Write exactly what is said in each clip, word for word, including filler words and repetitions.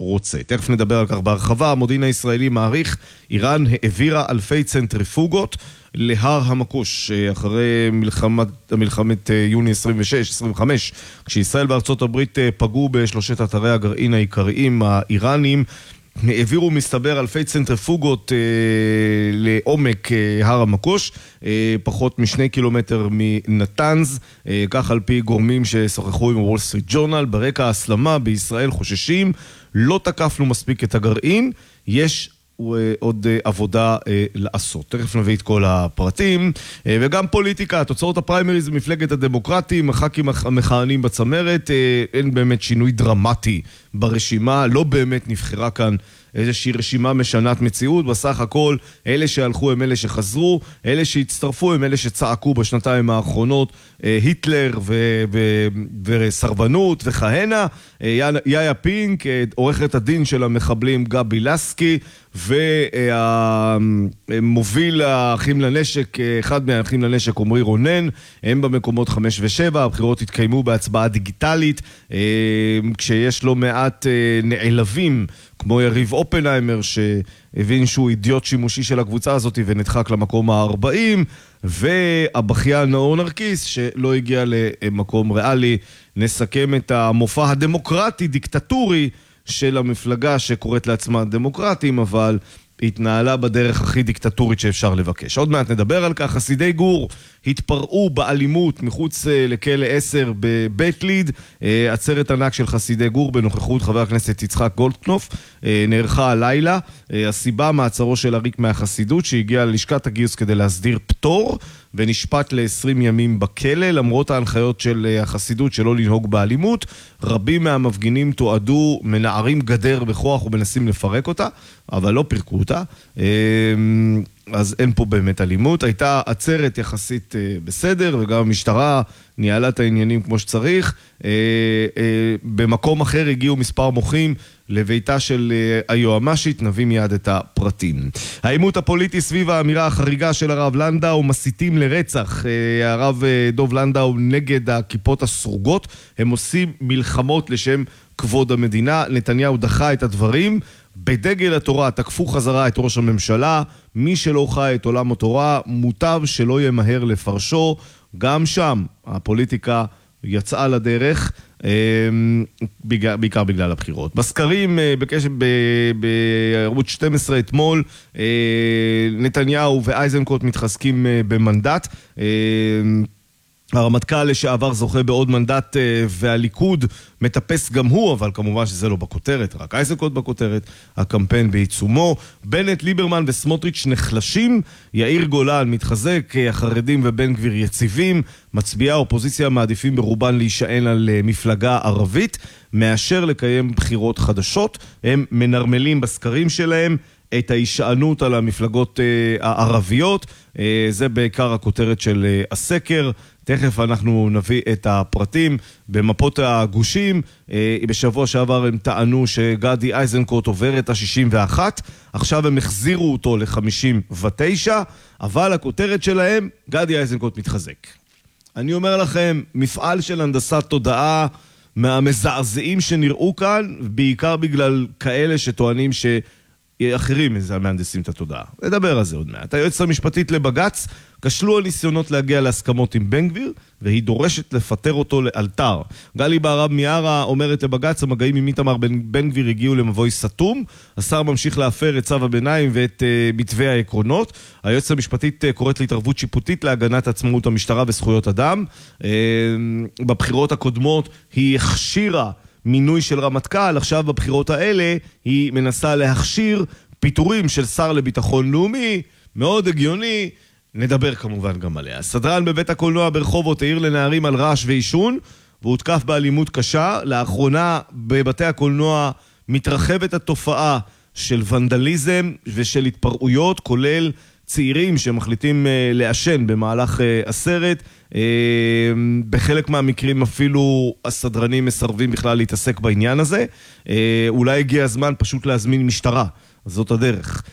רוצה. תכף נדבר על כך בהרחבה. המודיעין הישראלי מעריך, איראן העבירה אלפי צנטריפוגות להר המקוש אחרי מלחמת, מלחמת יוני עשרים ושש עשרים וחמש, כשישראל וארצות הברית פגעו בשלושת אתרי הגרעין העיקריים האיראנים. העבירו מסתבר אלפי צנטריפוגות אה, לעומק אה, הר המקוש, אה, פחות משני קילומטר מנתנז, אה, כך על פי גורמים ששוחחו עם וול סטריט ג'ורנל. ברקע ההסלמה בישראל חוששים, לא תקפנו מספיק את הגרעין, יש עוד עבודה לעשות. תכף נביא את כל הפרטים. וגם פוליטיקה, תוצאות הפריימריז במפלגת הדמוקרטים, הח"כים המכהנים בצמרת, אין באמת שינוי דרמטי ברשימה, לא באמת נבחרה כאן איזושהי רשימה משנת מציאות. בסך הכל, אלה שהלכו הם אלה שחזרו, אלה שהצטרפו הם אלה שצעקו בשנתיים האחרונות, היטלר ו- ו- וסרבנות וכהנה. יאיה פינק, עורכת הדין של המחבלים גבי לסקי, והמוביל האחים לנשק, אחד מהאחים לנשק, עמרי רונן, הם במקומות חמש ושבע. הבחירות התקיימו בהצבעה דיגיטלית, כשיש לו מעט נעלבים, כמו יריב אופנהיימר, שהבין שהוא אידיוט שימושי של הקבוצה הזאת ונדחק למקום ה-ארבעים, והבכיין נאור נרקיס, שלא הגיע למקום ריאלי. נסכם את המופע הדמוקרטי, דיקטטורי, של המפלגה שקוראת לעצמה דמוקרטים, אבל התנהלה בדרך הכי דיקטטורית שאפשר לבקש. עוד מעט נדבר על כך. חסידי גור התפרעו באלימות מחוץ לכלא עשר בבית ליד. עצרת ענק של חסידי גור בנוכחות חבר הכנסת יצחק גולדקנופ נערכה הלילה. הסיבה, מעצרו של אריק מהחסידות, שהגיע ללשכת הגיוס כדי להסדיר פטור, ונשפט ל-עשרים ימים בכלא, למרות ההנחיות של החסידות שלא לנהוג באלימות. רבים מהמפגינים תועדו מנערים גדר בכוח ומנסים לפרק אותה, אבל לא פירקו אותה. אז אין פה באמת אלימות. הייתה עצרת יחסית בסדר, וגם המשטרה ניהלה את העניינים כמו שצריך. במקום אחר הגיעו מספר מוחים לביתה של היועמ"שית, נביא מיד את הפרטים. העימות הפוליטי סביב האמירה החריגה של הרב לנדאו, מסיתים לרצח. הרב דוב לנדאו נגד הכיפות הסרוגות, הם עושים מלחמות לשם כבוד המדינה. נתניהו דחה את הדברים. בדגל התורה תקפו חזרה את ראש הממשלה, מי שלא חי את עולם התורה מוטב שלא ימהר לפרשו. גם שם הפוליטיקה יצאה לדרך, בעיקר בגלל הבחירות. בסקרים בקשר בערוץ שתים עשרה אתמול, נתניהו ואייזנקוט מתחזקים במנדט. הרמטכ"ל לשעבר זוכה בעוד מנדט, והליכוד מטפס גם הוא, אבל כמובן שזה לא בכותרת, רק אייזנקוט בכותרת, הקמפיין בעיצומו. בנט, ליברמן וסמוטריץ' נחלשים, יאיר גולן מתחזק, החרדים ובן גביר יציבים, מצביעי האופוזיציה מעדיפים ברובן להישען על מפלגה ערבית, מאשר לקיים בחירות חדשות. הם מנרמלים בסקרים שלהם את ההישענות על המפלגות הערביות, זה בעיקר הכותרת של הסקר. תכף אנחנו נביא את הפרטים. במפות הגושים, בשבוע שעבר הם טענו שגדי אייזנקוט עובר את ה-שישים ואחת, עכשיו הם החזירו אותו ל-חמישים ותשע, אבל הכותרת שלהם, גדי אייזנקוט מתחזק. אני אומר לכם, מפעל של הנדסת תודעה מהמזעזעים שנראו כאן, בעיקר בגלל כאלה שטוענים ש... אחרים איזה מהנדסים את התודעה. נדבר על זה עוד מעט. היועצת המשפטית לבגץ כשלו הניסיונות להגיע להסכמות עם בן גביר, והיא דורשת לפטר אותו לאלתר. גלי בהרב מיארה אומרת לבגץ, המגעים עם איתמר בן, בן גביר הגיעו למבוי סתום, השר ממשיך להפר את צו הביניים ואת uh, מתווה העקרונות. היועצת המשפטית uh, קוראת להתערבות שיפוטית להגנת עצמאות המשטרה וזכויות אדם. Uh, בבחירות הקודמות היא הכשירה מינוי של רמטכ"ל, עכשיו בבחירות האלה היא מנסה להכשיר פיטורים של שר לביטחון לאומי, מאוד הגיוני, נדבר כמובן גם עליה. סדרן בבית הקולנוע ברחובות העיר לנערים על רעש ואישון, והותקף באלימות קשה. לאחרונה בבתי הקולנוע מתרחבת התופעה של ונדליזם ושל התפרעויות, כולל צעירים שמחליטים לעשן במהלך הסרט. בחלק מהמקרים אפילו הסדרנים מסרבים בכלל להתעסק בעניין הזה. אולי הגיע הזמן פשוט להזמין משטרה, זאת הדרך.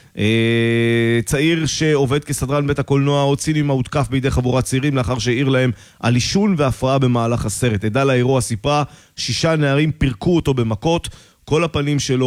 צעיר שעובד כסדרן בית הקולנוע או צינימה הותקף בידי חבורת צעירים לאחר שהעיר להם על עישון והפרעה במהלך הסרט. עדה לאירוע סיפרה, שישה נערים פירקו אותו במכות, כל הפנים שלו